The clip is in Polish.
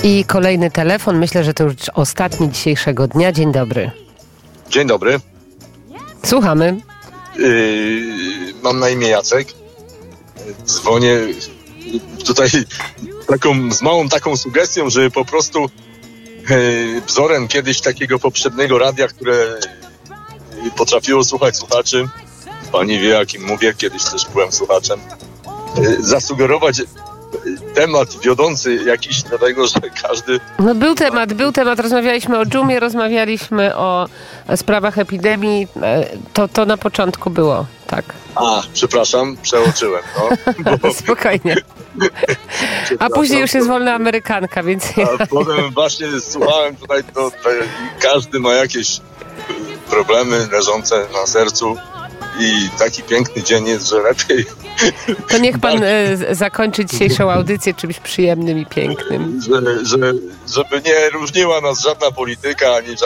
I kolejny telefon. Myślę, że to już ostatni dzisiejszego dnia. Dzień dobry. Dzień dobry. Słuchamy. Mam na imię Jacek. Dzwonię tutaj z małą taką sugestią, że po prostu wzorem kiedyś takiego poprzedniego radia, które potrafiło słuchać słuchaczy, pani wie, jakim mówię, kiedyś też byłem słuchaczem, zasugerować temat wiodący jakiś do tego, że każdy... No był temat. Rozmawialiśmy o dżumie, rozmawialiśmy o sprawach epidemii. To na początku było, tak. Przepraszam, przeoczyłem. No, Spokojnie. A później już jest wolna amerykanka, więc... A potem właśnie słuchałem tutaj, każdy ma jakieś problemy leżące na sercu i taki piękny dzień jest, że lepiej... To niech pan zakończy dzisiejszą audycję czymś przyjemnym i pięknym. Żeby nie różniła nas żadna polityka, ani